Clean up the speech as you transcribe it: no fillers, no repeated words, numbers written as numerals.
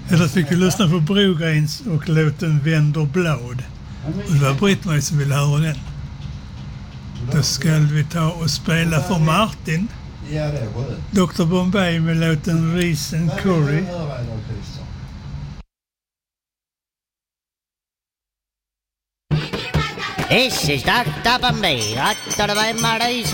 Eller fick vi lyssna på Brogrens och låten Vänder blad. Och det var Britt-Marie som ville höra den. Då ska vi ta och spela för Martin. Ja, det är skönt. Dr. Bombay med låten Reese and Curry. This is Dr. Bombay.